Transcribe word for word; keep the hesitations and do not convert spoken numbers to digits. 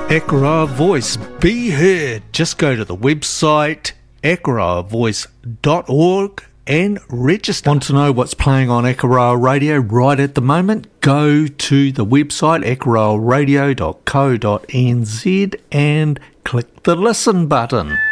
Ekarar Voice, be heard. Just go to the website ekarar voice dot org and register. Want to know what's playing on Ekarar Radio right at the moment? Go to the website ekarar radio dot co dot n z and click the listen button.